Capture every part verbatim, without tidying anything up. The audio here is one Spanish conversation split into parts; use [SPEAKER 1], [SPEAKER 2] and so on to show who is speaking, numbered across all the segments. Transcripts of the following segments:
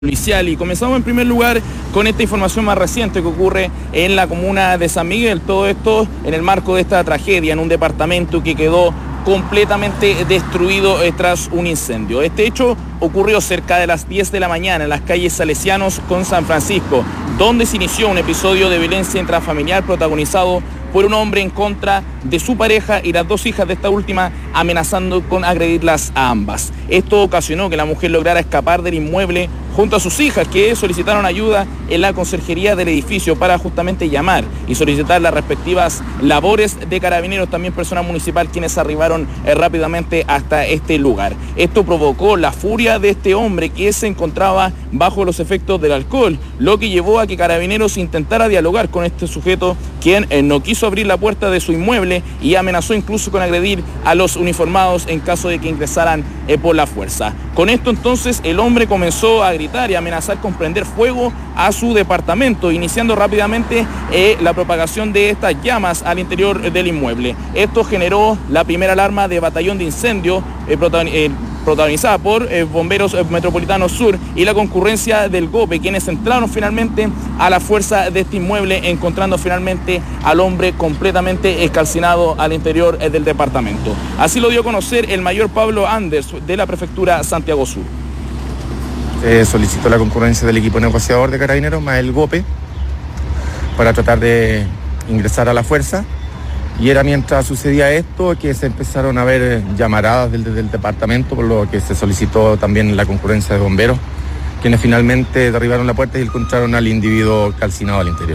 [SPEAKER 1] policial. Y comenzamos en primer lugar con esta información más reciente que ocurre en la comuna de San Miguel. Todo esto en el marco de esta tragedia en un departamento que quedó completamente destruido tras un incendio. Este hecho ocurrió cerca de las diez de la mañana en las calles Salesianos con San Francisco, donde se inició un episodio de violencia intrafamiliar protagonizado por un hombre en contra de su pareja y las dos hijas de esta última, amenazando con agredirlas a ambas. Esto ocasionó que la mujer lograra escapar del inmueble junto a sus hijas, que solicitaron ayuda en la conserjería del edificio para justamente llamar y solicitar las respectivas labores de carabineros, también personal municipal, quienes arribaron eh, rápidamente hasta este lugar. Esto provocó la furia de este hombre, que se encontraba bajo los efectos del alcohol, lo que llevó a que carabineros intentara dialogar con este sujeto, quien eh, no quiso abrir la puerta de su inmueble y amenazó incluso con agredir a los uniformados en caso de que ingresaran eh, por la fuerza. Con esto entonces el hombre comenzó a gritar y amenazar con prender fuego a su departamento, iniciando rápidamente eh, la propagación de estas llamas al interior del inmueble. Esto generó la primera alarma de batallón de incendio eh, protagon eh, protagonizada por eh, Bomberos eh, Metropolitanos Sur y la concurrencia del GOPE, quienes entraron finalmente a la fuerza de este inmueble, encontrando finalmente al hombre completamente calcinado al interior eh, del departamento. Así lo dio a conocer el mayor Pablo Anders de la prefectura Santiago Sur.
[SPEAKER 2] Eh, solicitó la concurrencia del equipo negociador de carabineros más el GOPE para tratar de ingresar a la fuerza, y era mientras sucedía esto que se empezaron a ver llamaradas del, del departamento, por lo que se solicitó también la concurrencia de bomberos, quienes finalmente derribaron la puerta y encontraron al individuo calcinado al interior.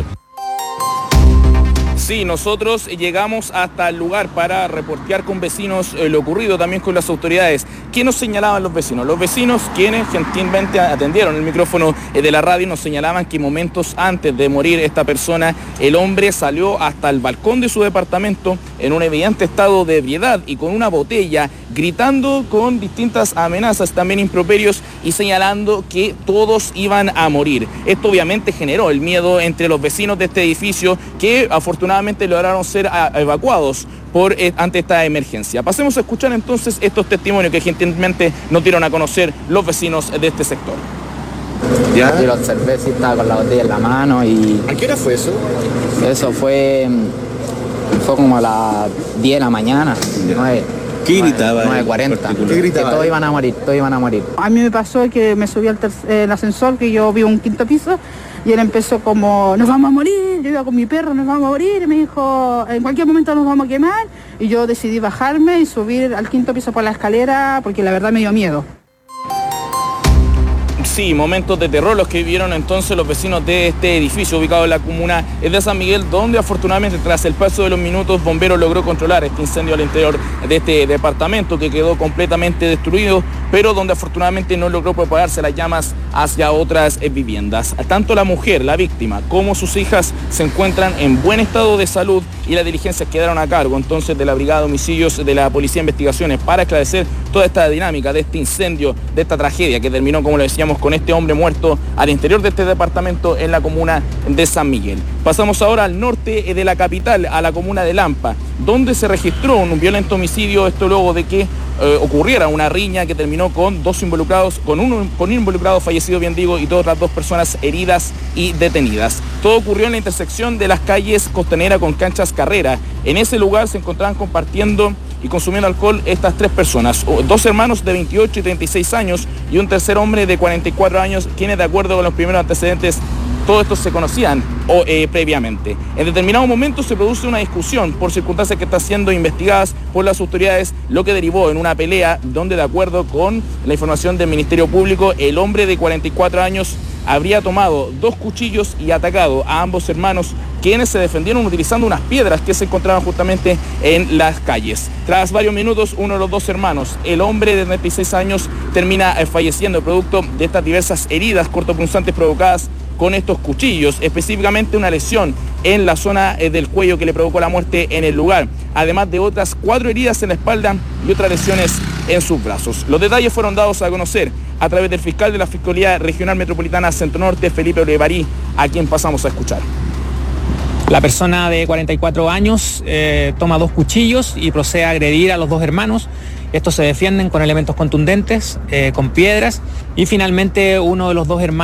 [SPEAKER 1] Sí, nosotros llegamos hasta el lugar para reportear con vecinos eh, lo ocurrido, también con las autoridades. ¿Qué nos señalaban los vecinos? Los vecinos, quienes gentilmente atendieron el micrófono eh, de la radio, nos señalaban que momentos antes de morir esta persona, el hombre salió hasta el balcón de su departamento en un evidente estado de ebriedad y con una botella, gritando con distintas amenazas, también improperios, y señalando que todos iban a morir. Esto obviamente generó el miedo entre los vecinos de este edificio, que afortunadamente lograron ser evacuados por, eh, ante esta emergencia. Pasemos a escuchar entonces estos testimonios que gentilmente nos dieron a conocer los vecinos de este sector.
[SPEAKER 3] ¿Ya? Yo lo observé, sí, estaba con la botella en la mano y...
[SPEAKER 4] ¿A qué hora fue eso?
[SPEAKER 3] Eso fue... Fue como a las diez de la mañana, nueve.
[SPEAKER 4] ¿Qué gritaba?
[SPEAKER 3] nueve cuarenta.
[SPEAKER 4] ¿Qué gritaba?
[SPEAKER 3] Que todos iban a morir, todos iban a morir.
[SPEAKER 5] A mí me pasó que me subí al el ascensor, que yo vi un quinto piso, y él empezó como, nos vamos a morir, yo iba con mi perro, nos vamos a morir, y me dijo, en cualquier momento nos vamos a quemar, y yo decidí bajarme y subir al quinto piso por la escalera, porque la verdad me dio miedo.
[SPEAKER 1] Sí, momentos de terror los que vivieron entonces los vecinos de este edificio ubicado en la comuna de San Miguel, donde afortunadamente tras el paso de los minutos Bomberos logró controlar este incendio al interior de este departamento, que quedó completamente destruido, pero donde afortunadamente no logró propagarse las llamas hacia otras viviendas. Tanto la mujer, la víctima, como sus hijas se encuentran en buen estado de salud, y las diligencias quedaron a cargo entonces de la Brigada de Homicidios de la Policía de Investigaciones para esclarecer toda esta dinámica de este incendio, de esta tragedia que terminó, como lo decíamos, con este hombre muerto al interior de este departamento en la comuna de San Miguel. Pasamos ahora al norte de la capital, a la comuna de Lampa, donde se registró un violento homicidio, esto luego de que eh, ocurriera una riña que terminó con dos involucrados, con un, con un involucrado fallecido, bien digo, y otras dos personas heridas y detenidas. Todo ocurrió en la intersección de las calles Costanera con Canchas Carrera. En ese lugar se encontraban compartiendo y consumiendo alcohol estas tres personas, dos hermanos de veintiocho y treinta y seis años y un tercer hombre de cuarenta y cuatro años, quienes de acuerdo con los primeros antecedentes, todos estos se conocían o, eh, previamente. En determinado momento se produce una discusión por circunstancias que están siendo investigadas por las autoridades, lo que derivó en una pelea donde, de acuerdo con la información del Ministerio Público, el hombre de cuarenta y cuatro años habría tomado dos cuchillos y atacado a ambos hermanos, quienes se defendieron utilizando unas piedras que se encontraban justamente en las calles. Tras varios minutos, uno de los dos hermanos, el hombre de treinta y seis años, termina falleciendo producto de estas diversas heridas cortopunzantes provocadas con estos cuchillos, específicamente una lesión en la zona del cuello que le provocó la muerte en el lugar, además de otras cuatro heridas en la espalda y otras lesiones en sus brazos. Los detalles fueron dados a conocer a través del fiscal de la Fiscalía Regional Metropolitana Centro Norte, Felipe Olevarí, a quien pasamos a escuchar.
[SPEAKER 6] La persona de cuarenta y cuatro años eh, toma dos cuchillos y procede a agredir a los dos hermanos.
[SPEAKER 4] Estos se defienden con elementos contundentes, eh, con piedras, y finalmente uno de los dos hermanos